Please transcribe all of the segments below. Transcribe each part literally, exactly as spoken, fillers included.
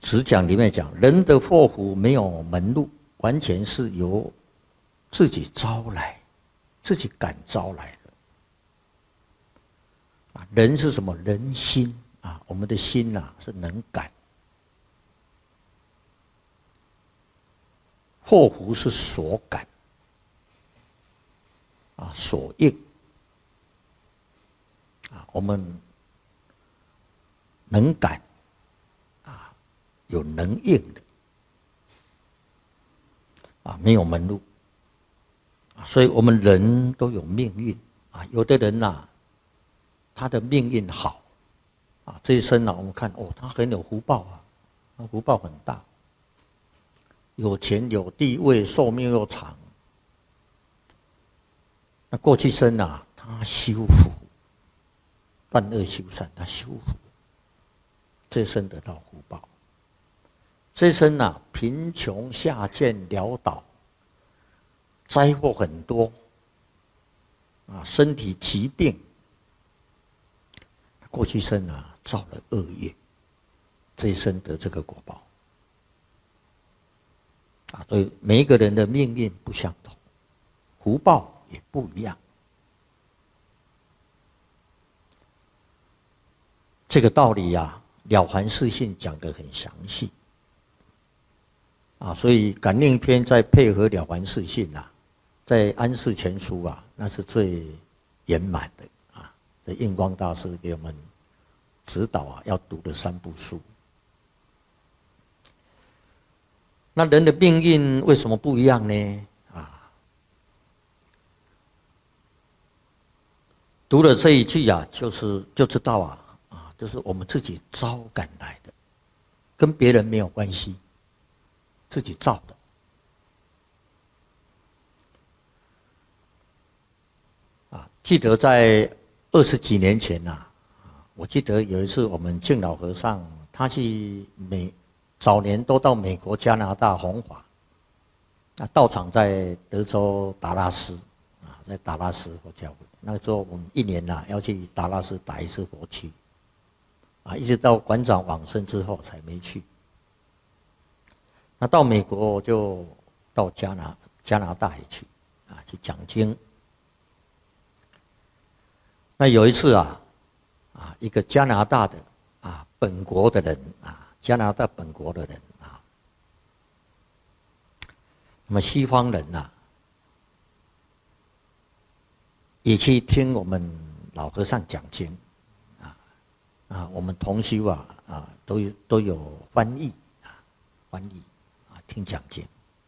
只讲里面讲，人的祸福没有门路，完全是由自己招来，自己感招来的。啊，人是什么？人心啊，我们的心呐、啊、是能感，祸福是所感，啊，所应，啊，我们能感，啊，有能应的，啊，没有门路，啊，所以我们人都有命运，啊，有的人呐、啊，他的命运好，啊，这一生啊，我们看哦，他很有福报啊，他福报很大，有钱有地位，寿命又长。那过去生啊，他修福，断恶修善，他修福，这一生得到福报。这一生啊，贫穷下贱潦倒，灾祸很多，啊，身体疾病。过去生啊，造了恶业，这一生得这个果报。啊，所以每一个人的命运不相同，福报也不一样。这个道理啊，《了凡四训》讲得很详细。啊，所以《感应篇》再配合《了凡四训》啊，在《安世全书》啊，那是最圆满的啊。这印光大师给我们指导啊，要读的三部书。那人的命运为什么不一样呢？啊，读了这一句啊，就是就知道啊，啊，就是我们自己招赶来的，跟别人没有关系，自己造的。啊，记得在二十几年前呐、啊，我记得有一次我们敬老和尚他去美。早年都到美国、加拿大弘法，那道场在德州达拉斯，啊，在达拉斯佛教会。那个时候我们一年呐、啊、要去达拉斯打一次佛七，啊，一直到馆长往生之后才没去。那到美国就到加拿加拿大也去，啊，去讲经。那有一次啊，啊，一个加拿大的啊本国的人啊。加拿大本国的人啊，那么西方人呐、啊，也去听我们老和尚讲经，啊啊，我们同修啊啊都有都有翻译啊，翻译啊听讲经，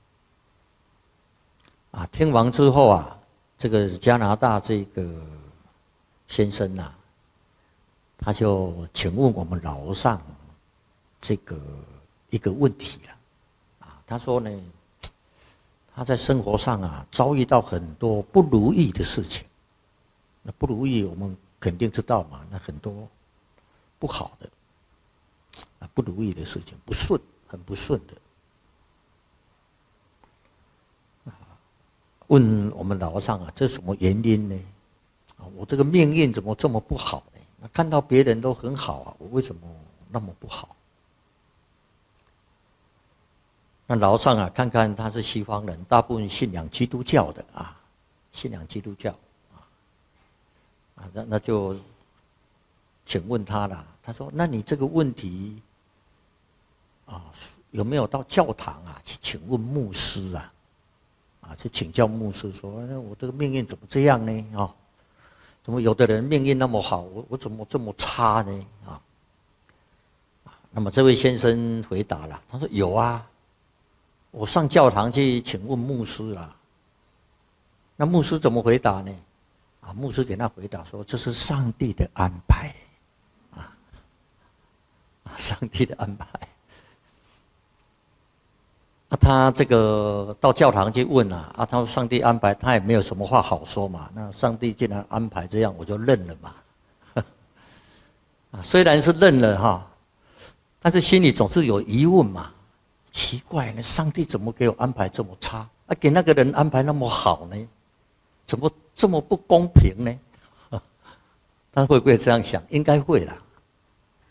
啊听完之后啊，这个加拿大这个先生呐、啊，他就请问我们老和尚。这个一个问题了，啊，他说呢，他在生活上啊遭遇到很多不如意的事情，那不如意我们肯定知道嘛，那很多不好的，啊不如意的事情，不顺，很不顺的，啊，问我们老和尚啊，这是什么原因呢？啊，我这个命运怎么这么不好呢？那看到别人都很好啊，我为什么那么不好？那老和尚啊，看看他是西方人，大部分信仰基督教的啊，信仰基督教啊，啊，那那就请问他了。他说：“那你这个问题啊，有没有到教堂啊去请问牧师啊？啊，去请教牧师说，那我这个命运怎么这样呢？啊，怎么有的人命运那么好，我我怎么这么差呢？啊？”那么这位先生回答了，他说：“有啊。”我上教堂去请问牧师啦，那牧师怎么回答呢？啊，牧师给他回答说：“这是上帝的安排，啊，上帝的安排。”啊，他这个到教堂去问啊，啊，他说上帝安排，他也没有什么话好说嘛。那上帝既然安排这样，我就认了嘛。啊，虽然是认了哈，但是心里总是有疑问嘛。奇怪呢，上帝怎么给我安排这么差？啊，给那个人安排那么好呢？怎么这么不公平呢？他会不会这样想？应该会啦。